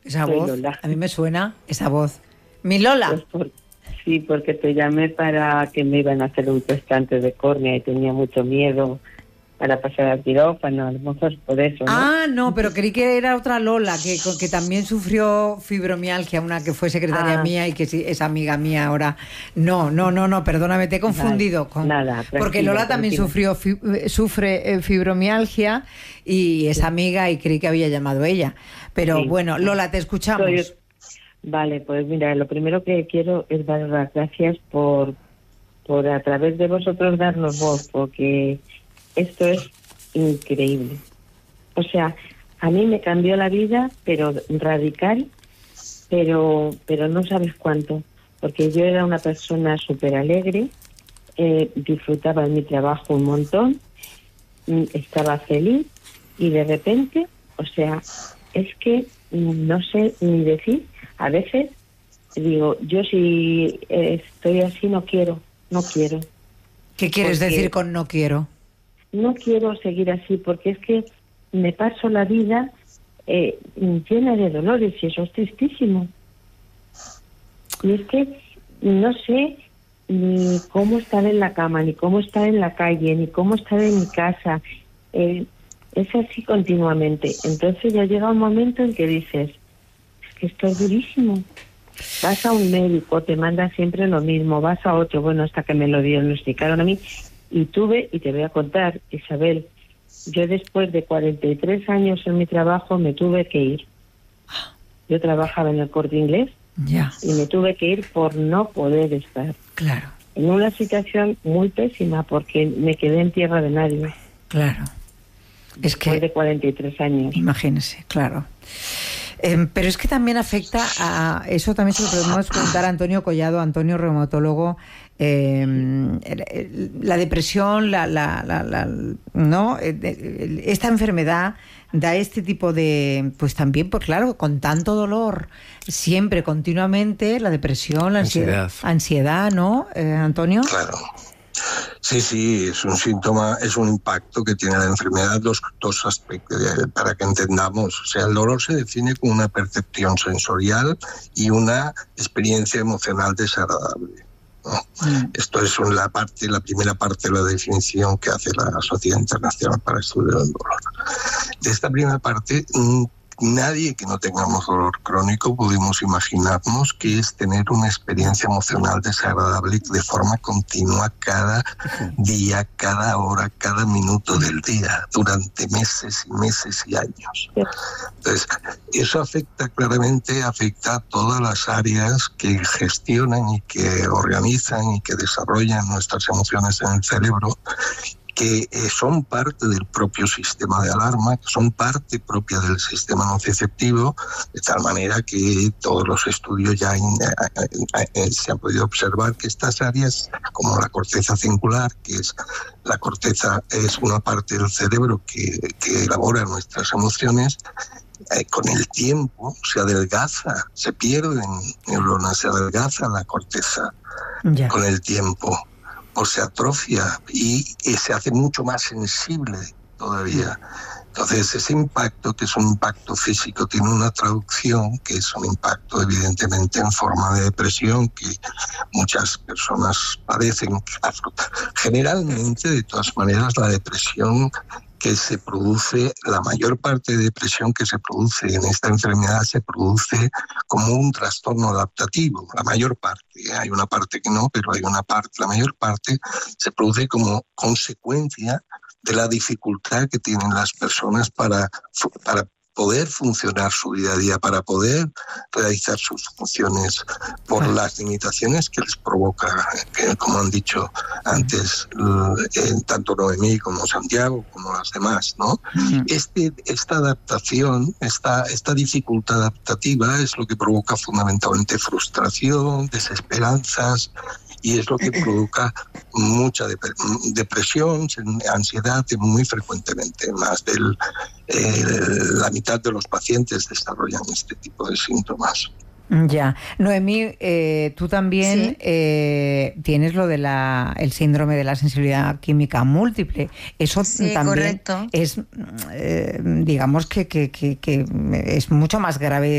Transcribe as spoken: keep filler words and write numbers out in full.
Esa Soy voz, Lola. a mí me suena esa voz. Mi Lola. Pues por- sí, porque te llamé para que me iban a hacer un trasplante de córnea y tenía mucho miedo para pasar al quirófano, a lo mejor por eso, ¿no? Ah, no, pero creí que era otra Lola, que, que también sufrió fibromialgia, una que fue secretaria Ah. mía y que sí, es amiga mía ahora. No, no, no, no, perdóname, te he confundido. Vale, con, nada, porque tranquila, Lola también tranquila. sufrió fi- sufre eh, fibromialgia y es Sí. amiga y creí que había llamado ella. Pero Sí. bueno, Lola, te escuchamos. Soy- Vale, pues mira, lo primero que quiero es dar las gracias por, por a través de vosotros darnos voz, porque esto es increíble. O sea, a mí me cambió la vida, pero radical, pero pero no sabes cuánto, porque yo era una persona súper alegre, eh, disfrutaba de mi trabajo un montón, mm, estaba feliz y de repente, o sea, es que mm, no sé ni decir, a veces digo, yo si eh, estoy así no quiero, no quiero. ¿Qué quieres porque- decir con no quiero? No quiero seguir así porque es que me paso la vida eh, llena de dolores y eso es tristísimo. Y es que no sé ni cómo estar en la cama, ni cómo estar en la calle, ni cómo estar en mi casa. Eh, es así continuamente. Entonces ya llega un momento en que dices, es que esto es durísimo. Vas a un médico, te manda siempre lo mismo, vas a otro, bueno, hasta que me lo diagnosticaron a mí. Y tuve, y te voy a contar, Isabel, yo después de cuarenta y tres años en mi trabajo me tuve que ir. Yo trabajaba en el Corte Inglés Ya, y me tuve que ir por no poder estar. claro, En una situación muy pésima porque me quedé en tierra de nadie claro. Es después que, de cuarenta y tres años. imagínese, claro. Eh, pero es que también afecta a... Eso también se lo podemos preguntar a Antonio Collado, Antonio reumatólogo. Eh, el- el- la depresión, la, la, la, la- ¿no? Eh, de- esta enfermedad da este tipo de... Pues también, pues claro, con tanto dolor, siempre, continuamente, la depresión, la ansiedad. Ansiedad. Ansiedad, ¿no, eh, Antonio? Claro. Sí, sí, es un síntoma, es un impacto que tiene la enfermedad, dos, dos aspectos eh, para que entendamos. O sea, el dolor se define como una percepción sensorial y una experiencia emocional desagradable, ¿no? Mm. Esto es la parte, la primera parte de la definición que hace la Sociedad Internacional para el Estudio del Dolor. De esta primera parte, mm, nadie que no tengamos dolor crónico podemos imaginarnos que es tener una experiencia emocional desagradable de forma continua cada día, cada hora, cada minuto del día, durante meses y meses y años. Entonces, eso afecta claramente, afecta a todas las áreas que gestionan y que organizan y que desarrollan nuestras emociones en el cerebro, que eh, son parte del propio sistema de alarma, que son parte propia del sistema nociceptivo, de tal manera que todos los estudios ya in, eh, eh, se han podido observar que estas áreas, como la corteza cingular, que es la corteza es una parte del cerebro que, que elabora nuestras emociones, eh, con el tiempo se adelgaza, se pierden neuronas, se adelgaza la corteza Ya. con el tiempo, o se atrofia y, y se hace mucho más sensible todavía. Entonces, ese impacto, que es un impacto físico, tiene una traducción que es un impacto evidentemente en forma de depresión que muchas personas padecen. Generalmente, de todas maneras, la depresión que se produce, la mayor parte de depresión que se produce en esta enfermedad se produce como un trastorno adaptativo. La mayor parte, hay una parte que no, pero hay una parte, la mayor parte se produce como consecuencia de la dificultad que tienen las personas para, para poder funcionar su día a día, para poder realizar sus funciones por las limitaciones que les provoca, que, como han dicho antes, eh, tanto Noemí como Santiago, como las demás, ¿no? Uh-huh. Este, esta adaptación, esta, esta dificultad adaptativa es lo que provoca fundamentalmente frustración, desesperanzas, y es lo que provoca mucha dep- depresión, ansiedad, muy frecuentemente. Más de eh, la mitad de los pacientes desarrollan este tipo de síntomas. Ya. Noemí, eh, tú también sí. eh, tienes lo de la el síndrome de la sensibilidad química múltiple. Eso sí, también correcto. es, eh, digamos que, que, que, que es mucho más grave